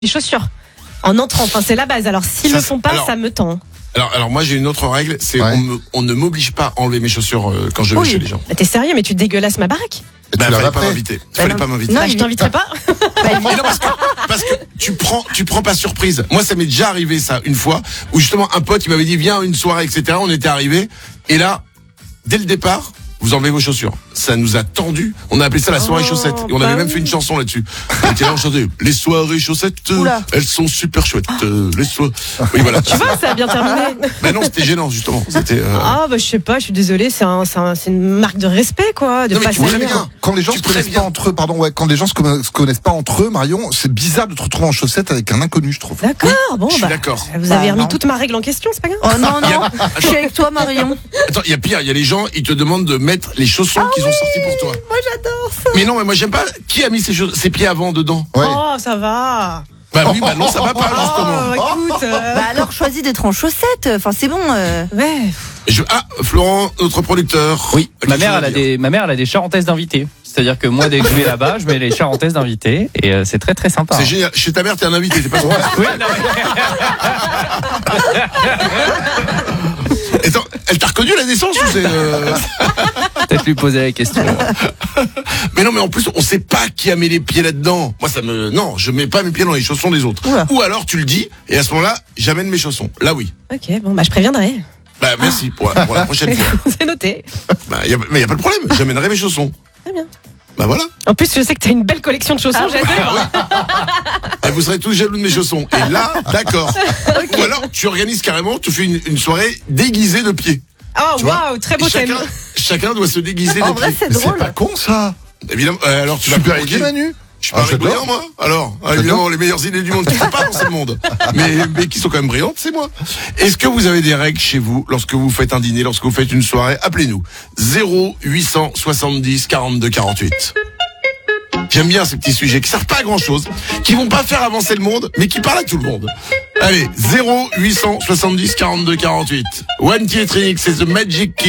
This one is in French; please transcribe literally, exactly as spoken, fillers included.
les chaussures en entrant. Enfin, c'est la base. Alors, s'ils Ça, le font pas, alors, ça me tend. Alors, alors moi j'ai une autre règle, c'est Ouais. on, me- on ne m'oblige pas à enlever mes chaussures euh, quand je vais Oui. chez les gens. Bah, t'es sérieux, mais tu dégueulasses ma baraque? Et Bah, tu fallait l'as pas après. m'inviter. Fallait non. pas m'inviter. Non, Bah, je il- t'inviterai pas. Mais non, parce que, parce que tu prends, tu prends pas surprise. Moi, ça m'est déjà arrivé ça une fois où justement un pote il m'avait dit viens à une soirée, et cetera. On était arrivé et là, dès le départ, vous enlevez vos chaussures. Ça nous a tendu. On a appelé ça la soirée Oh, chaussettes et on bah avait même oui. fait une chanson là-dessus. On était là, on chantait les soirées chaussettes, euh, Oula. elles sont super chouettes. euh, les soirées. Oui voilà. Tu vois, ça a bien terminé. Ben non, c'était gênant justement. C'était. euh, Ah, bah, je sais pas, je suis désolée, c'est un, c'est un- c'est une marque de respect, quoi, de Non, mais pas tu vois saluer. bien. Quand les gens Tu se connaissent préviens. pas entre eux, pardon, ouais, quand les gens se conna- se connaissent pas entre eux, Marion, c'est bizarre de te retrouver en chaussettes avec un inconnu, je trouve. D'accord, bon, Je suis bah. d'accord. Vous avez Bah, remis non. toute ma règle en question, c'est pas grave. Oh non, Il y a- non, je suis avec toi, Marion. Attends, il y a pire, il y a les gens, ils te demandent de mettre les chaussons qu'ils ont sortis pour toi. Moi, j'adore ça. Mais non, mais moi j'aime pas. Qui a mis ses, chauss- ses pieds avant dedans? Ouais. Oh, ça va. Bah oui, bah non, ça va pas justement. Oh, écoute. euh, Bah alors, choisis d'être en chaussettes. Enfin, c'est bon. euh. Ouais. Je... Ah, Florent, notre producteur. Oui, A ma quelque mère, chose elle à a dire. des, ma mère, elle a des charentaises d'invités. C'est-à-dire que moi, dès que je vais là-bas, je mets les charentaises d'invités et euh, c'est très très sympa. C'est génial. Chez ta mère, t'es un invité, t'es pas son Oui, non, Attends, elle t'a reconnu à la naissance ou c'est euh... mais peut-être lui poser la question. Mais non, mais en plus, on sait pas qui a mis les pieds là-dedans. Moi, ça me. Non, je mets pas mes pieds dans les chaussons des autres. Oula. Ou alors, tu le dis, et à ce moment-là, j'amène mes chaussons. Là, oui. Ok, bon, bah, je préviendrai. Bah, merci pour la, pour la prochaine fois. C'est noté. Bah, y a, mais y a pas de problème, j'amènerai mes chaussons. Très bien. Bah voilà. En plus, je sais que t'as une belle collection de chaussons, Ah, j'ai hâte de les voir. Et vous serez tous jaloux de mes chaussons. Et là, d'accord. Ou alors, tu organises carrément, tu fais une, une soirée déguisée de pieds. Oh, Tu vois waouh, très beau Et chacun, thème. chacun doit se déguiser En de vrai, pieds. c'est Mais c'est drôle. pas con, ça. Évidemment. euh, alors, tu vas Super provoquer. idée, Manu. Je suis Ah, pas j'adore. brillant, moi. Alors, ah, évidemment, les meilleures idées du monde qui ne sont pas dans ce monde, mais, mais qui sont quand même brillantes, c'est moi. Est-ce que vous avez des règles chez vous lorsque vous faites un dîner, lorsque vous faites une soirée? Appelez-nous. zéro huit cent soixante-dix quarante-deux quarante-huit. J'aime bien ces petits sujets qui servent pas à grand chose, qui vont pas faire avancer le monde, mais qui parlent à tout le monde. Allez, zéro huit cent soixante-dix quarante-deux quarante-huit. One Tietrix, c'est The Magic Key.